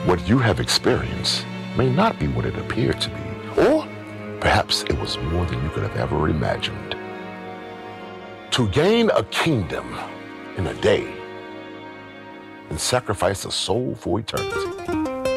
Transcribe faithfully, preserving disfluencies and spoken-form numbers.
What you have experienced may not be what it appeared to be, or perhaps it was more than you could have ever imagined. To gain a kingdom in a day and sacrifice a soul for eternity